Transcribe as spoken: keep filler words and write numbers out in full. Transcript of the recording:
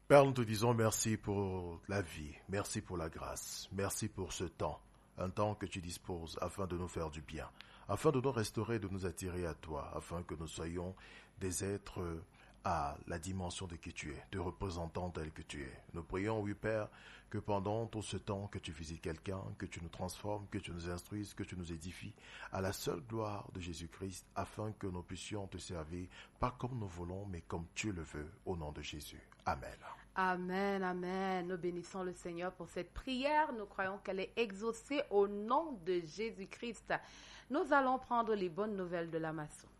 Père, nous te disons merci pour la vie, merci pour la grâce, merci pour ce temps, un temps que tu disposes afin de nous faire du bien, afin de nous restaurer, de nous attirer à toi, afin que nous soyons des êtres à la dimension de qui tu es, de représentants tel que tu es. Nous prions, oui Père, que pendant tout ce temps que tu visites quelqu'un, que tu nous transformes, que tu nous instruises, que tu nous édifies, à la seule gloire de Jésus-Christ, afin que nous puissions te servir, pas comme nous voulons, mais comme tu le veux, au nom de Jésus. Amen. Amen, amen. Nous bénissons le Seigneur pour cette prière. Nous croyons qu'elle est exaucée au nom de Jésus-Christ. Nous allons prendre les bonnes nouvelles de la maçon.